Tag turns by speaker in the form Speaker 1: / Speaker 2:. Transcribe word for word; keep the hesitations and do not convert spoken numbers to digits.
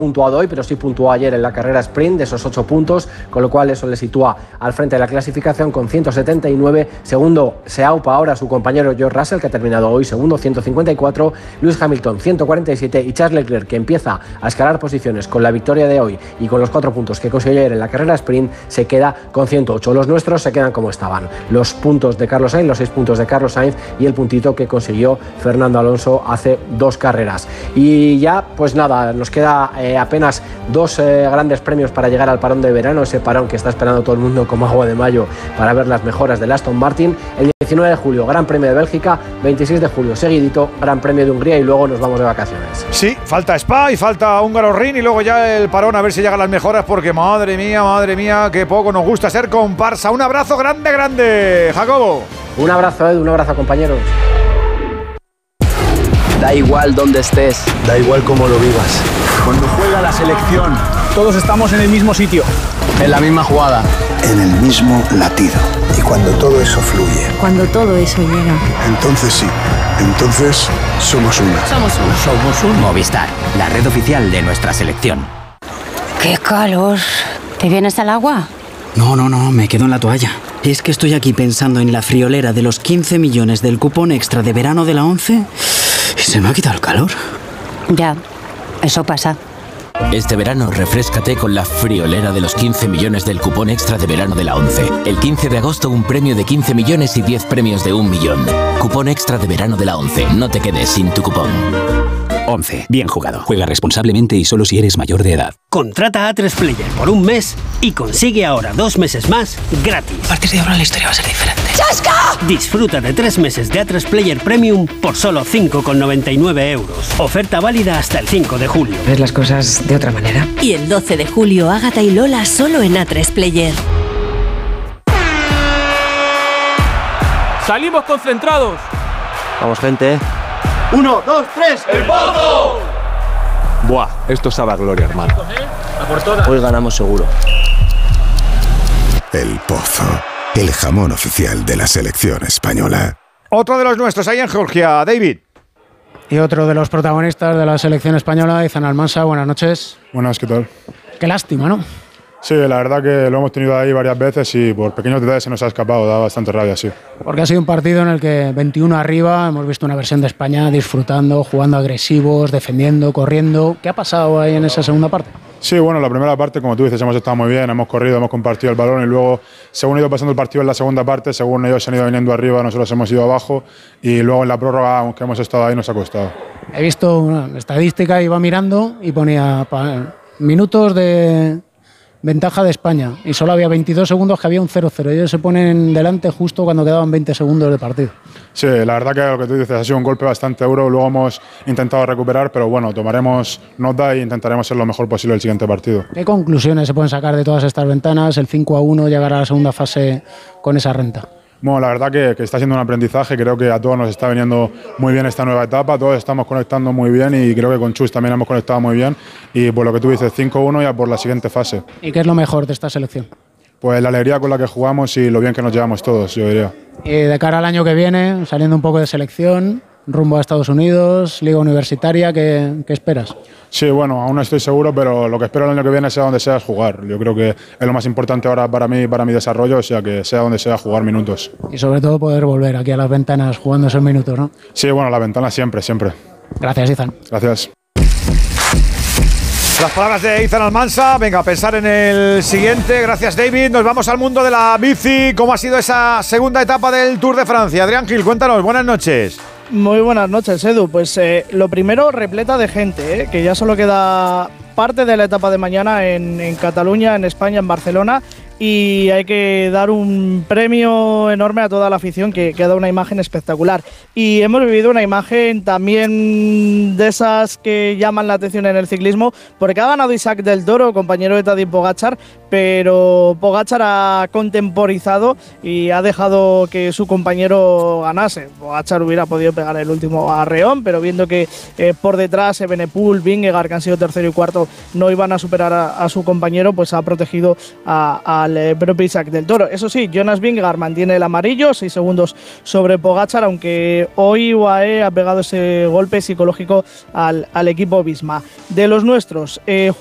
Speaker 1: puntuado hoy, pero sí puntuó ayer en la carrera sprint de esos ocho puntos, con lo cual eso le sitúa al frente de la clasificación con ciento setenta y nueve. Segundo se aupa ahora su compañero George Russell, que ha terminado hoy segundo, ciento cincuenta y cuatro. Lewis Hamilton, ciento cuarenta y siete. Y Charles Leclerc, que empieza a escalar posiciones con la victoria de hoy y con los cuatro puntos que consiguió ayer en la carrera sprint, se queda con ciento ocho. Los nuestros se quedan como estaban. Los puntos de Carlos Sainz, los seis puntos de Carlos Sainz y el puntito que consiguió Fernando Alonso hace dos carreras. Y ya, pues nada, nos queda eh, apenas dos eh, grandes premios para llegar al parón de verano, ese parón que está esperando todo el mundo como agua de mayo para ver las mejoras del Aston Martin. El diecinueve de julio, Gran Premio de Bélgica, veintiséis de julio, seguidito, Gran Premio de Hungría y luego nos vamos de vacaciones.
Speaker 2: Sí, falta Spa y falta Húngaro Ring y luego ya el parón a ver si llegan las mejoras, porque madre mía, madre mía, qué poco nos gusta ser comparsa. Un abrazo grande, grande, Jacobo.
Speaker 1: Un abrazo, Edu, un abrazo, compañeros.
Speaker 3: Da igual dónde estés,
Speaker 4: da igual cómo lo vivas.
Speaker 5: Cuando juega la selección, todos estamos en el mismo sitio,
Speaker 3: en la misma jugada,
Speaker 4: en el mismo latido. Y cuando todo eso fluye,
Speaker 6: cuando todo eso llega,
Speaker 4: entonces sí, entonces somos una.
Speaker 6: Somos uno.
Speaker 7: Somos un Movistar, la red oficial de nuestra selección.
Speaker 6: ¡Qué calor! ¿Te vienes al agua?
Speaker 8: No, no, no, me quedo en la toalla. Es que estoy aquí pensando en la friolera de los quince millones del cupón extra de verano de la ONCE y se me ha quitado el calor.
Speaker 6: Ya, eso pasa.
Speaker 7: Este verano refréscate con la friolera de los quince millones del cupón extra de verano de la ONCE. El quince de agosto un premio de quince millones y diez premios de un millón. Cupón extra de verano de la ONCE. No te quedes sin tu cupón.
Speaker 9: ONCE. Bien jugado. Juega responsablemente y solo si eres mayor de edad.
Speaker 10: Contrata a tres Player por un mes y consigue ahora dos meses más gratis.
Speaker 8: A partir de ahora la historia va a ser diferente.
Speaker 6: ¡Chasca!
Speaker 10: Disfruta de tres meses de A tres Player Premium por solo cinco con noventa y nueve euros. Oferta válida hasta el cinco de julio.
Speaker 11: ¿Ves las cosas de otra manera?
Speaker 12: Y el doce de julio, Ágata y Lola solo en A tres Player.
Speaker 13: ¡Salimos concentrados!
Speaker 3: Vamos, gente.
Speaker 14: Uno, dos, tres, ¡el Pozo!
Speaker 15: Buah, esto sabe a gloria, hermano.
Speaker 3: Hoy ganamos seguro.
Speaker 16: El Pozo, el jamón oficial de la selección española.
Speaker 2: Otro de los nuestros ahí en Georgia, David.
Speaker 17: Y otro de los protagonistas de la selección española, Izan Almansa. Buenas noches.
Speaker 18: Buenas, ¿qué tal?
Speaker 17: Qué lástima, ¿no?
Speaker 18: Sí, la verdad que lo hemos tenido ahí varias veces y por pequeños detalles se nos ha escapado, da bastante rabia, sí.
Speaker 17: Porque ha sido un partido en el que veintiuno arriba, hemos visto una versión de España disfrutando, jugando agresivos, defendiendo, corriendo. ¿Qué ha pasado ahí en esa segunda parte?
Speaker 18: Sí, bueno, la primera parte, como tú dices, hemos estado muy bien, hemos corrido, hemos compartido el balón y luego, según ha ido pasando el partido en la segunda parte, según ellos se han ido viniendo arriba, nosotros hemos ido abajo y luego en la prórroga, aunque hemos estado ahí, nos ha costado.
Speaker 17: He visto una estadística, iba mirando y ponía minutos de ventaja de España y solo había veintidós segundos que había un cero cero. Ellos se ponen delante justo cuando quedaban veinte segundos de partido.
Speaker 18: Sí, la verdad que lo que tú dices ha sido un golpe bastante duro. Luego hemos intentado recuperar, pero bueno, tomaremos nota e intentaremos ser lo mejor posible el siguiente partido.
Speaker 17: ¿Qué conclusiones se pueden sacar de todas estas ventanas? El cinco a uno, llegar a la segunda fase con esa renta.
Speaker 18: Bueno, la verdad que, que está siendo un aprendizaje, creo que a todos nos está viniendo muy bien esta nueva etapa, todos estamos conectando muy bien y creo que con Chus también hemos conectado muy bien y por lo que tú dices, cinco uno ya por la siguiente fase.
Speaker 17: ¿Y qué es lo mejor de esta selección?
Speaker 18: Pues la alegría con la que jugamos y lo bien que nos llevamos todos, yo diría.
Speaker 17: Y de cara al año que viene, saliendo un poco de selección, rumbo a Estados Unidos, Liga Universitaria, ¿qué, qué esperas?
Speaker 18: Sí, bueno, aún no estoy seguro, pero lo que espero el año que viene sea donde sea jugar. Yo creo que es lo más importante ahora para mí, para mi desarrollo, o sea, que sea donde sea jugar minutos.
Speaker 17: Y sobre todo poder volver aquí a las ventanas jugando esos minutos, ¿no?
Speaker 18: Sí, bueno, la ventana siempre, siempre.
Speaker 17: Gracias, Izan.
Speaker 18: Gracias.
Speaker 2: Las palabras de Izan Almansa. Venga, a pensar en el siguiente. Gracias, David. Nos vamos al mundo de la bici. ¿Cómo ha sido esa segunda etapa del Tour de Francia? Adrián Gil, cuéntanos. Buenas noches.
Speaker 19: Muy buenas noches, Edu. Pues eh, lo primero, repleta de gente, eh, que ya solo queda parte de la etapa de mañana en, en Cataluña, en España, en Barcelona. Y hay que dar un premio enorme a toda la afición que, que ha dado una imagen espectacular. Y hemos vivido una imagen también de esas que llaman la atención en el ciclismo, porque ha ganado Isaac del Toro, compañero de Tadej Pogačar, pero Pogačar ha contemporizado y ha dejado que su compañero ganase. Pogačar hubiera podido pegar el último arreón, pero viendo que eh, por detrás Evenepoel, Vingegaard, que han sido tercero y cuarto, no iban a superar a, a su compañero, pues ha protegido a, a al eh, propio Isaac del Toro. Eso sí, Jonas Vingegaard mantiene el amarillo, seis segundos sobre Pogačar, aunque hoy U A E ha pegado ese golpe psicológico al, al equipo Visma. De los nuestros, eh,